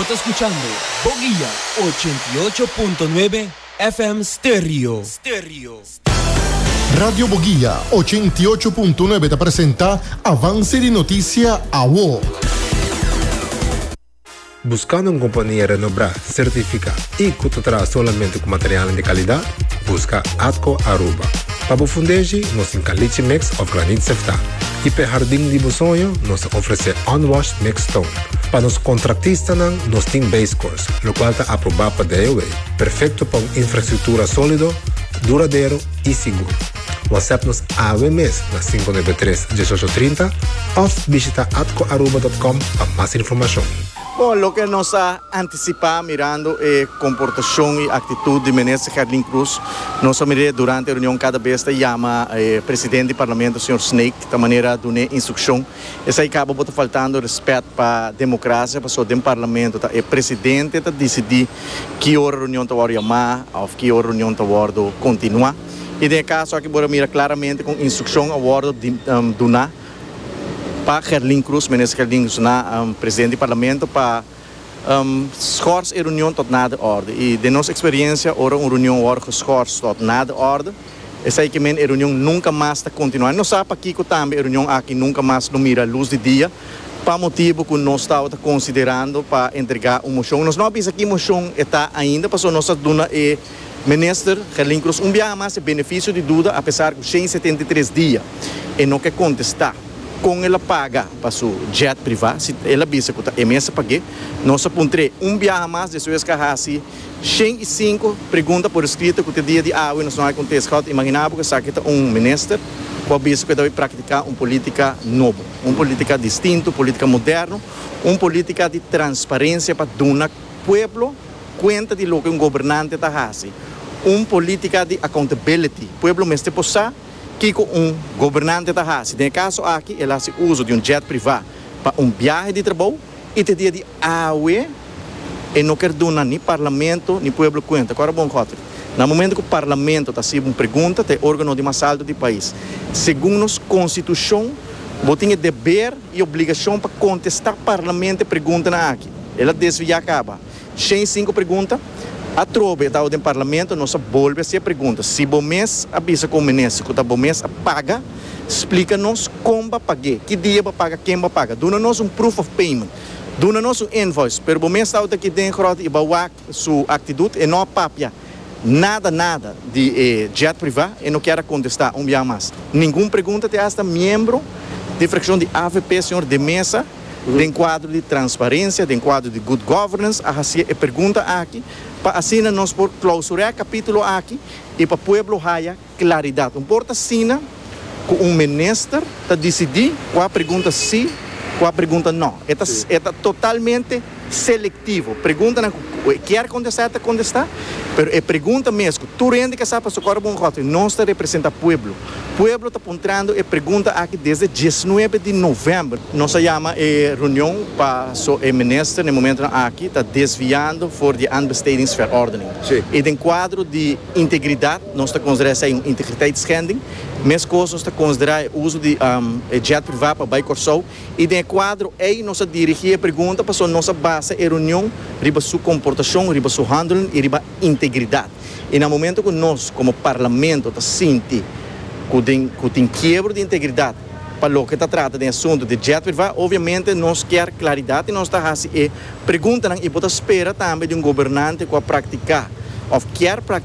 está escuchando Boguilla 88.9 FM Stereo. Radio Boguilla 88.9 te presenta Avance de Noticia AWO. Buscando uma companhia renombrada, certificada e que te traz solamente com material de qualidade, busca Atco Aruba. Para o fundejo, nós temos caliche mix of granite sefta. E para jardim de sonho, nós oferecemos unwashed mix stone. Para os contratistas, nós temos base course, o qual está aprovado para DOA. Perfeito para uma infraestrutura sólida, duradouro e seguro. WhatsApp-nos AWMS na 593-1830 ou visita atcoaruba.com para mais informação. Bom, o que nós antecipamos mirando a comportação e atitude de ministro Gerlin Cruz, nós miramos durante a reunião cada vez que chama o presidente do parlamento, o Sr. Snake, de maneira de dar instrução. Isso aí acaba faltando respeito para a democracia, para o parlamento, o presidente decidir que hora a reunião vai chamar ou que hora a reunião vai continuar. E nesse caso aqui, bora mirar claramente com instrução a hora de donar para Gerlin Cruz, ministro Gerlin Cruz, presidente do parlamento, para escorçar a reunião tot nada ordem. E de nossa experiência, ora uma reunião ora escorçar tot nada ordem, essa aí que a reunião nunca mais está continuando. Nós sabemos aqui que também a reunião aqui nunca mais não mira a luz de dia, para motivo que nós estamos considerando para entregar uma moção. Nós não sabemos aqui a moção está ainda, para nós dona e ministro Gerlin Cruz, dia mais benefício de dúvida, apesar de 173 dias, e não quer contestar. Com ela paga para o jet privado, se ela disse que é mesmo paguei, nós apontei dia mais de suas carras, 105 perguntas por escrito que o dia de água nós não acontece. Imaginava que sabe que ministro que disse que deve praticar uma política nova, uma política distinta, política moderna, uma política de transparência para dar povo conta de lo que governante está fazendo, uma política de accountability, povo mesmo possa que um governante está fazendo. No caso aqui, ele faz uso de jet privado para viagem de trabalho e te dia de água e não quer dar nem parlamento, nem povo conta. Agora, bom, no momento que o parlamento está fazendo uma pergunta, tem órgão de mais alto do país. Segundo a Constituição, você tem dever e obrigação para contestar o parlamento e pergunta aqui. Ela desvia acaba. 105 perguntas. A tropa está no parlamento, nós volvemos a essa pergunta. Se o mês avisa com o ministro que o mês paga, explica-nos como vai pagar, que dia vai pagar, quem vai pagar. Dona-nos um proof of payment, dona-nos um invoice. Pero o mês está aqui dentro e vai sua atitude e não papia nada de jet privado e não quer contestar dia mais. Nenhuma pergunta te hasta membro de fração de AVP, senhor de mesa, de quadro de transparência, de quadro de good governance, a pergunta aqui, para assim nós por clausurar capítulo aqui e para o povo haja claridade. Importa assim que um ministro está decidir qual a pergunta sim, qual a pergunta não. É totalmente seletivo. Pergunta quer contestar, mas a pergunta mesmo, tu rende que sabe para socorrer bom roto, não está representa o povo. O povo está apontando a pergunta aqui desde 19 de novembro. Nós chamamos a reunião para o ministro, no momento aqui, está desviando for the unbestedingsverordening. E em quadro de integridade, nós estamos considerando integriteitsschending, mas nós estamos considerando o uso de jet privado para Baicorsou. E em quadro aí, nós dirigimos a pergunta para a nossa base, a reunião, riba sua comportação, riba sua handling e riba integridade. E no momento que nós, como parlamento, está sentindo que tem quebra de integridade para o que está tratando de assunto de jet privado, obviamente nós queremos claridade e nós está assim e pergunta e pode esperar também de um governante que vai praticar ou quer praticar